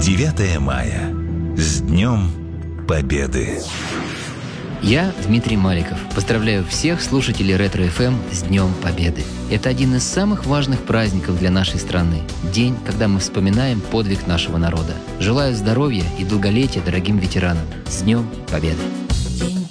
9 мая. С Днем Победы! Я Дмитрий Маликов. Поздравляю всех слушателей Ретро-ФМ с Днем Победы. Это один из самых важных праздников для нашей страны. День, когда мы вспоминаем подвиг нашего народа. Желаю здоровья и долголетия дорогим ветеранам. С Днем Победы! День